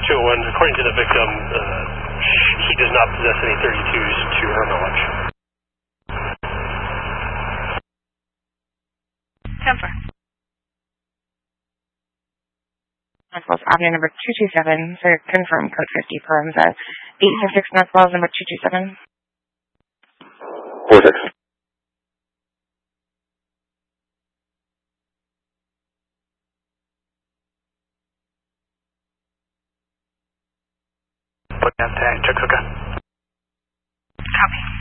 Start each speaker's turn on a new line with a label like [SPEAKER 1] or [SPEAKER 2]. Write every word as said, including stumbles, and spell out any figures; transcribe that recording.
[SPEAKER 1] two oh one, according to the victim, uh, he does not possess any thirty-twos to her knowledge.
[SPEAKER 2] ten four. Northwest Avenue number two two seven, sir, confirm code fifty firms at eight two six Northwest number two two seven.
[SPEAKER 3] four six.
[SPEAKER 1] Put that tag, check, okay.
[SPEAKER 2] Copy.